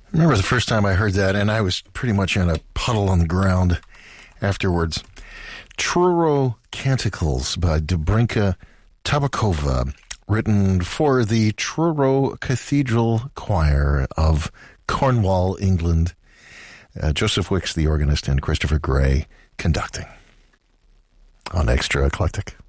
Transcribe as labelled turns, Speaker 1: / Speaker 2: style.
Speaker 1: I remember the first time I heard that, and I was pretty much in a puddle on the ground afterwards. Truro Canticles by Dobrinka Tabakova, written for the Truro Cathedral Choir of Cornwall, England. Joseph Wicks, the organist, and Christopher Gray conducting on Extra Eclectic.